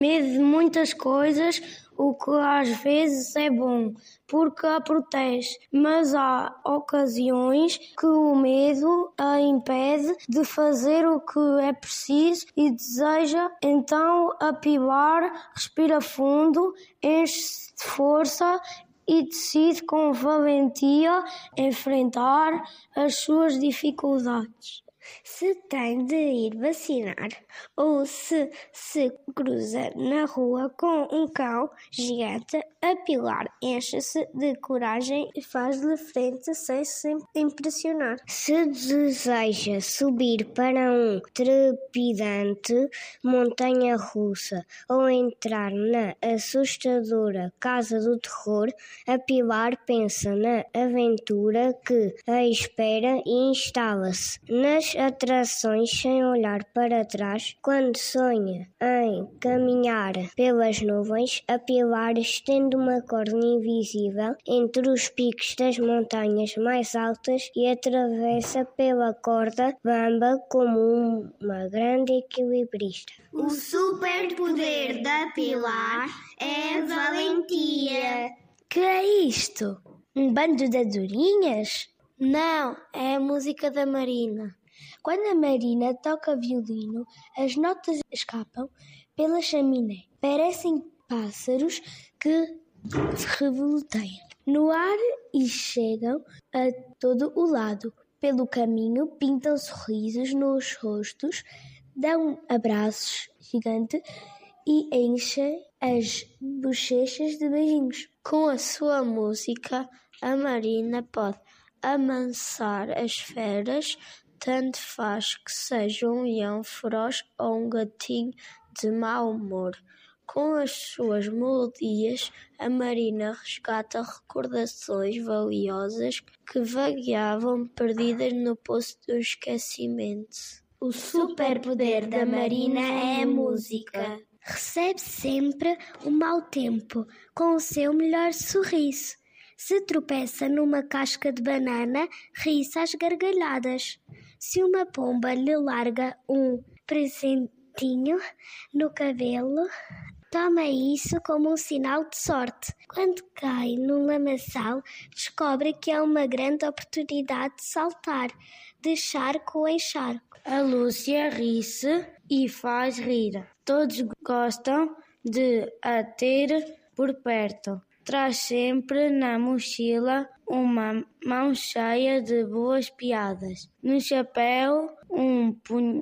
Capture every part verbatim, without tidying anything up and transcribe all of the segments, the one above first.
medo de muitas coisas, o que às vezes é bom, porque a protege, mas há ocasiões que o medo a impede de fazer o que é preciso e deseja então apilar, respira fundo, enche-se de força e decide com valentia enfrentar as suas dificuldades. Se tem de ir vacinar ou se se cruza na rua com um cão gigante, a Pilar enche-se de coragem e faz-lhe frente sem se impressionar. Se deseja subir para um trepidante montanha-russa ou entrar na assustadora casa do terror, a Pilar pensa na aventura que a espera e instala-se nas atrações sem olhar para trás. Quando sonha em caminhar pelas nuvens, a Pilar estende uma corda invisível entre os picos das montanhas mais altas e atravessa pela corda bamba como uma grande equilibrista. O superpoder da Pilar é a valentia. Que é isto? Um bando de andorinhas? Não, é a música da Marina. Quando a Marina toca violino, as notas escapam pela chaminé. Parecem pássaros que se revolteiam no ar e chegam a todo o lado. Pelo caminho, pintam sorrisos nos rostos, dão abraços gigantes e enchem as bochechas de beijinhos. Com a sua música, a Marina pode amansar as feras, tanto faz que seja um leão feroz ou um gatinho de mau humor. Com as suas melodias, a Marina resgata recordações valiosas que vagueavam perdidas no poço do esquecimento. O superpoder da Marina é a música. Recebe sempre o mau tempo com o seu melhor sorriso. Se tropeça numa casca de banana, ri-se às gargalhadas. Se uma pomba lhe larga um presentinho no cabelo, toma isso como um sinal de sorte. Quando cai num lamaçal, descobre que é uma grande oportunidade de saltar, de charco em charco. A Lúcia ri-se e faz rir. Todos gostam de a ter por perto. Traz sempre na mochila uma mão cheia de boas piadas. No chapéu, um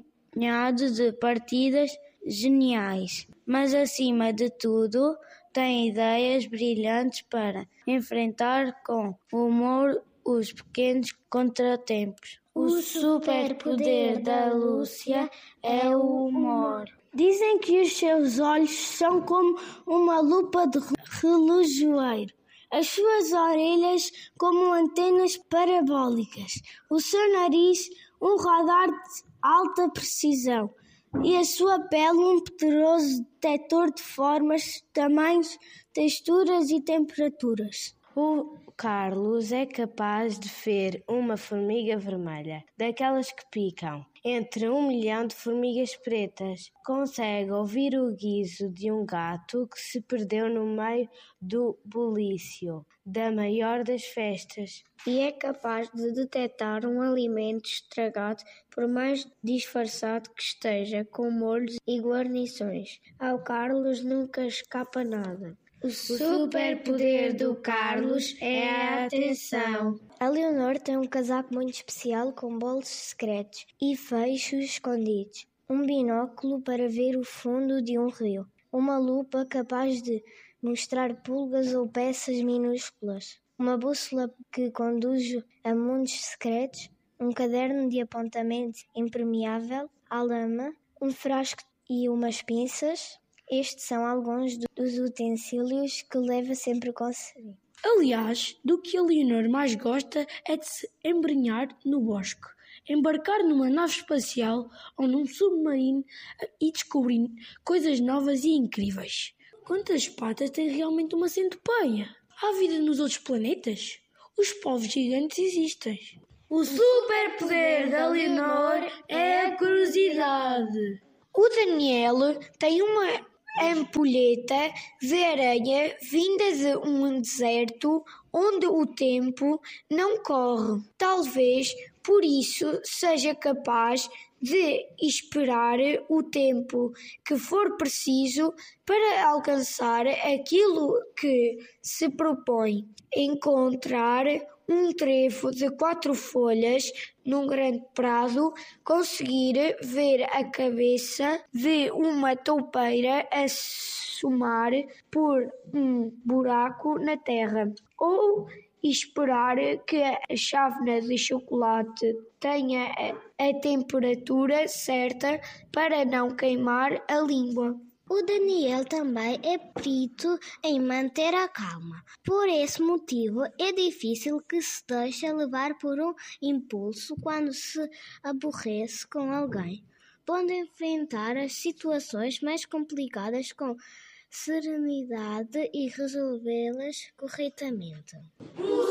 punhado de partidas geniais. Mas, acima de tudo, tem ideias brilhantes para enfrentar com humor os pequenos contratempos. O superpoder da Lúcia é o humor. Dizem que os seus olhos são como uma lupa de relojoeiro, as suas orelhas como antenas parabólicas, o seu nariz um radar de alta precisão e a sua pele um poderoso detector de formas, tamanhos, texturas e temperaturas. O Carlos é capaz de ver uma formiga vermelha, daquelas que picam, entre um milhão de formigas pretas. Consegue ouvir o guizo de um gato que se perdeu no meio do bulício da maior das festas. E é capaz de detectar um alimento estragado, por mais disfarçado que esteja, com molhos e guarnições. Ao Carlos nunca escapa nada. O superpoder do Carlos é a atenção. A Leonor tem um casaco muito especial com bolsos secretos e fechos escondidos, um binóculo para ver o fundo de um rio, uma lupa capaz de mostrar pulgas ou peças minúsculas, uma bússola que conduz a mundos secretos, um caderno de apontamentos impermeável à lama, um frasco e umas pinças. Estes são alguns dos utensílios que leva sempre consigo. Aliás, do que a Leonor mais gosta é de se embrenhar no bosque, embarcar numa nave espacial ou num submarino e descobrir coisas novas e incríveis. Quantas patas tem realmente uma centopeia? Há vida nos outros planetas? Os povos gigantes existem. O superpoder da Leonor é a curiosidade. O Daniel tem uma ampulheta de areia vinda de um deserto onde o tempo não corre. Talvez por isso seja capaz de esperar o tempo que for preciso para alcançar aquilo que se propõe. Encontrar um trevo de quatro folhas num grande prado, conseguir ver a cabeça de uma toupeira assomar por um buraco na terra, ou esperar que a chávena de chocolate tenha a temperatura certa para não queimar a língua. O Daniel também é perito em manter a calma. Por esse motivo, é difícil que se deixe levar por um impulso quando se aborrece com alguém. Pode enfrentar as situações mais complicadas com serenidade e resolvê-las corretamente.